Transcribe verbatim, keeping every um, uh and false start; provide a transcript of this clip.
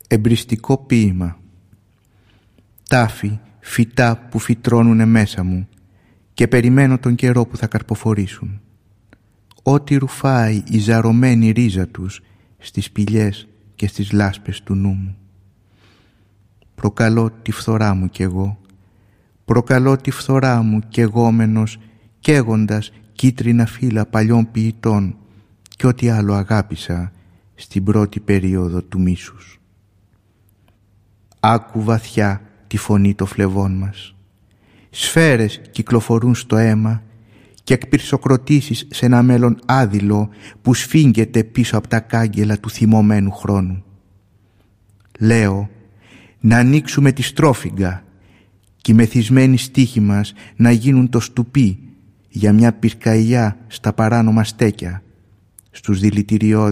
Εμπριστικό ποίημα. Τάφη, φυτά που φυτρώνουνε μέσα μου και περιμένω τον καιρό που θα καρποφορήσουν. Ό,τι ρουφάει η ζαρωμένη ρίζα τους στις σπηλιές και στις λάσπες του νου μου. Προκαλώ τη φθορά μου κι εγώ, προκαλώ τη φθορά μου κι εγώμενος καίγοντας κίτρινα φύλλα παλιών ποιητών κι ό,τι άλλο αγάπησα στην πρώτη περίοδο του μίσους. Άκου βαθιά τη φωνή των φλεβών μας. Σφαίρες κυκλοφορούν στο αίμα και εκπυρσοκροτήσεις σε ένα μέλλον άδειλο που σφίγγεται πίσω από τα κάγκελα του θυμωμένου χρόνου. Λέω να ανοίξουμε τη στρόφιγγα και οι μεθυσμένοι στίχοι μας να γίνουν το στουπί για μια πυρκαγιά στα παράνομα στέκια, στους δηλητηριώδεις